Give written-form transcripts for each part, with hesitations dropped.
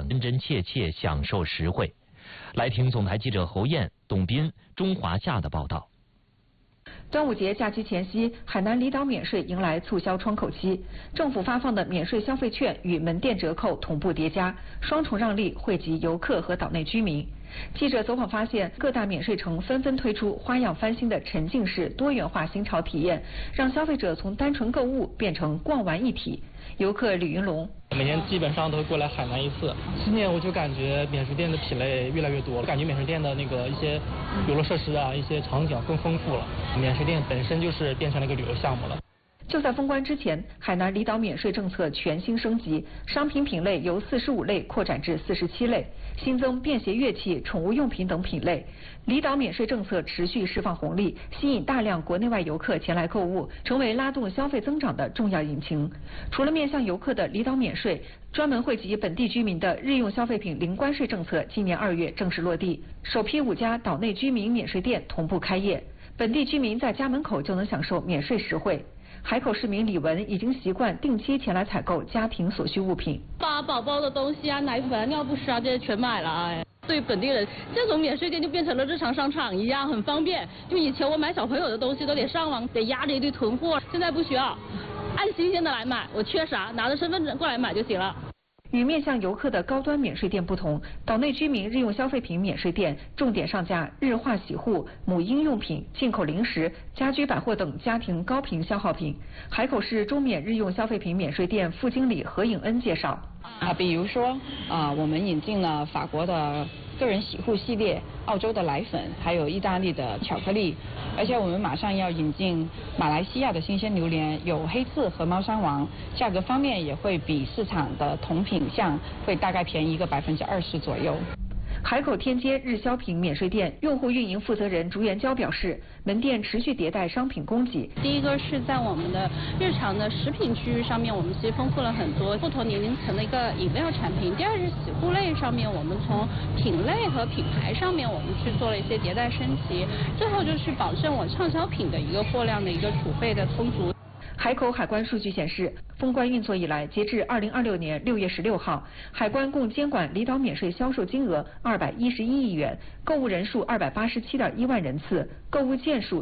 真真切切享受实惠。来听总台记者侯燕、董斌、钟华夏的报道。 端午节假期前夕，海南离岛免税迎来促销窗口期，政府发放的免税消费券与门店折扣同步叠加，双重让利惠及游客和岛内居民。记者走访发现，各大免税城纷纷推出花样翻新的沉浸式多元化新潮体验，让消费者从单纯购物变成逛玩一体。游客李云龙： 每年基本上都会过来海南一次，今年我就感觉免税店的品类越来越多，感觉免税店的那个一些游乐设施啊，一些场景更丰富了。免税店本身就是变成了一个旅游项目了。 就在封关之前，海南离岛免税政策全新升级，商品品类由45类扩展至47类，新增便携乐器、宠物用品等品类。离岛免税政策持续释放红利，吸引大量国内外游客前来购物，成为拉动消费增长的重要引擎。除了面向游客的离岛免税，专门惠及本地居民的日用消费品零关税政策今年2月正式落地，首批5家岛内居民免税店同步开业，本地居民在家门口就能享受免税实惠。海口市民李文已经习惯定期前来采购家庭所需物品， 把宝宝的东西啊、奶粉啊、尿不湿啊这些全买了。哎，对本地人，这种免税店就变成了日常商场一样，很方便。就以前我买小朋友的东西都得上网，得压着一堆囤货，现在不需要，按新鲜的来买，我缺啥拿着身份证过来买就行了。 与面向游客的高端免税店不同，岛内居民日用消费品免税店重点上架日化洗护、母婴用品、进口零食、家居百货等家庭高频消耗品。海口市中免日用消费品免税店副经理何颖恩介绍。 比如说我们引进了法国的个人洗护系列、澳洲的奶粉，还有意大利的巧克力，而且我们马上要引进马来西亚的新鲜榴莲，有黑刺和猫山王，价格方面也会比市场的同品项会大概便宜个20%左右。 海口天街日销品免税店用户运营负责人朱元娇表示，门店持续迭代商品供给。 第一个是在我们的日常的食品区域上面，我们其实丰富了很多不同年龄层的一个饮料产品。第二是洗护类上面，我们从品类和品牌上面，我们去做了一些迭代升级。最后就是保证我畅销品的一个货量的一个储备的充足。 海口海关数据显示，封关运作以来，截至2026年6月16号，海关共监管离岛免税销售金额211亿元，购物人数287.1万人次，购物件数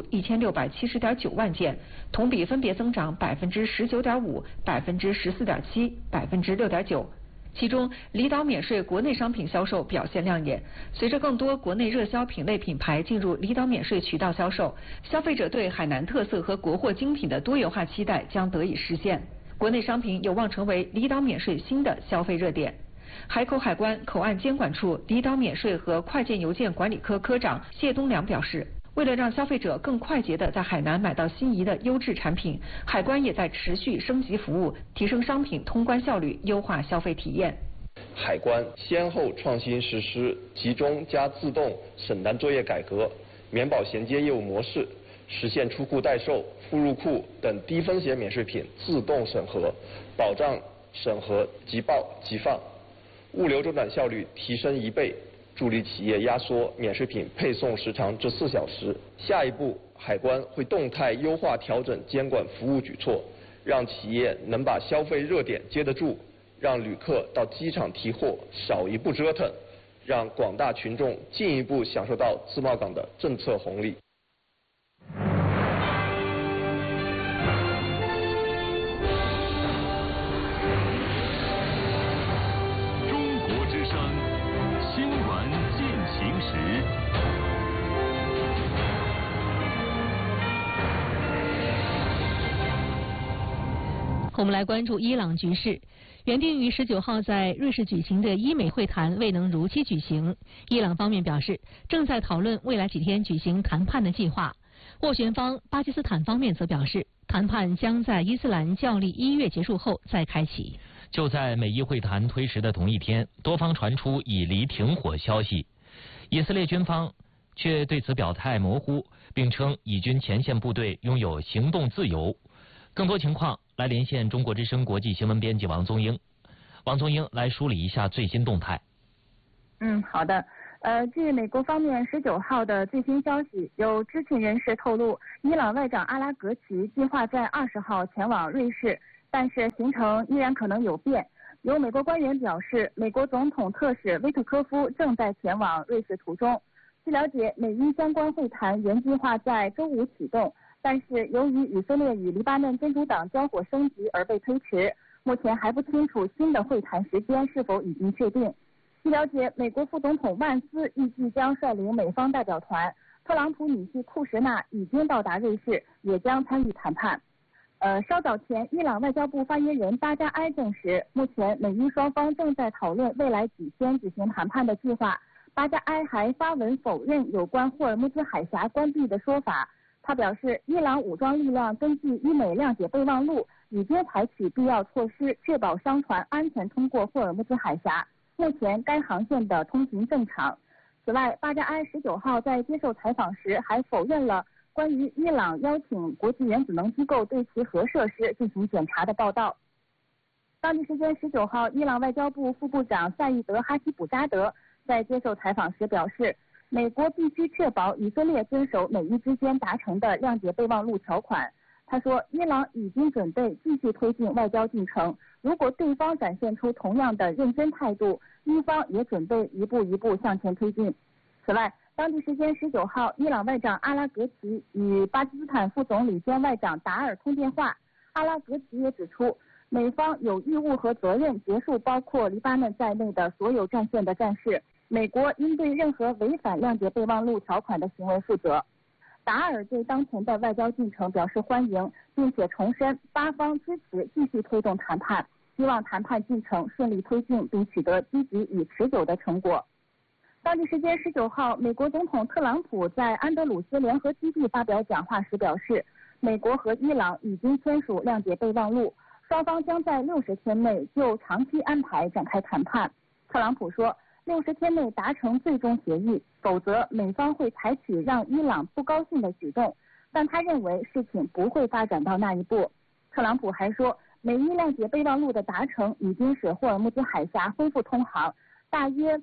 1670.9万件，同比分别增长19.5%、14.7%、6.9%。其中，离岛免税国内商品销售表现亮眼。随着更多国内热销品类品牌进入离岛免税渠道销售，消费者对海南特色和国货精品的多元化期待将得以实现。国内商品有望成为离岛免税新的消费热点。海口海关口岸监管处离岛免税和快件邮件管理科科长谢东良表示，为了让消费者更快捷地在海南买到心仪的优质产品，海关也在持续升级服务，提升商品通关效率，优化消费体验。 海关先后创新实施集中加自动审单作业改革、免保衔接业务模式，实现出库代售、附入库等低风险免税品自动审核，保障审核即报即放，物流周转效率提升1倍。助力企业压缩免税品配送时长至4小时。下一步，海关会动态优化调整监管服务举措，让企业能把消费热点接得住，让旅客到机场提货少一步折腾，让广大群众进一步享受到自贸港的政策红利。 我们来关注伊朗局势。原定于19号在瑞士举行的伊美会谈未能如期举行，伊朗方面表示正在讨论未来几天举行谈判的计划。斡旋方巴基斯坦方面则表示，谈判将在伊斯兰教历1月结束后再开启。 就在美伊会谈推迟的同一天，多方传出以离停火消息，以色列军方却对此表态模糊，并称以军前线部队拥有行动自由。更多情况来连线中国之声国际新闻编辑王宗英。王宗英来梳理一下最新动态。 好的。据美国方面19号的最新消息，有知情人士透露，伊朗外长阿拉格齐计划在20号前往瑞士，但是行程依然可能有变。 有美国官员表示，美国总统特使威特科夫正在前往瑞士途中。据了解，美伊相关会谈原计划在周五启动，但是由于以色列与黎巴嫩真主党交火升级而被推迟，目前还不清楚新的会谈时间是否已经确定。据了解，美国副总统万斯预计将率领美方代表团，特朗普女婿库什纳已经到达瑞士，也将参与谈判。稍早前，伊朗外交部发言人巴扎埃证实，目前美伊双方正在讨论未来几天举行谈判的计划。巴扎埃还发文否认有关霍尔木兹海峡关闭的说法。他表示，伊朗武装力量根据伊美谅解备忘录，已经采取必要措施，确保商船安全通过霍尔木兹海峡。目前该航线的通行正常。此外，巴扎埃19号在接受采访时还否认了关于伊朗邀请国际原子能机构对其核设施进行检查的报道。当地时间19号，伊朗外交部副部长赛义德·哈希卜扎德在接受采访时表示，美国必须确保以色列遵守美伊之间达成的谅解备忘录条款。他说，伊朗已经准备继续推进外交进程，如果对方展现出同样的认真态度，伊方也准备一步一步向前推进。此外，当地时间19号，伊朗外长阿拉格齐与巴基斯坦副总理兼外长达尔通电话。阿拉格齐也指出，美方有义务和责任结束包括黎巴嫩在内的所有战线的战事，美国应对任何违反谅解备忘录条款的行为负责。达尔对当前的外交进程表示欢迎，并且重申巴方支持继续推动谈判，希望谈判进程顺利推进并取得积极与持久的成果。当地时间19号，美国总统特朗普在安德鲁斯联合基地发表讲话时表示，美国和伊朗已经签署谅解备忘录，双方将在60天内就长期安排展开谈判。特朗普说，60天内达成最终协议，否则美方会采取让伊朗不高兴的举动，但他认为事情不会发展到那一步。特朗普还说，美伊谅解备忘录的达成已经使霍尔木兹海峡恢复通航，大约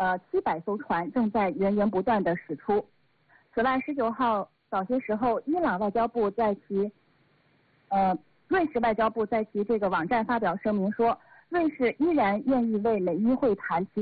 700艘船正在源源不断地驶出。此外，19号早些时候，伊朗外交部在其瑞士外交部在其这个网站发表声明说，瑞士依然愿意为美伊会谈提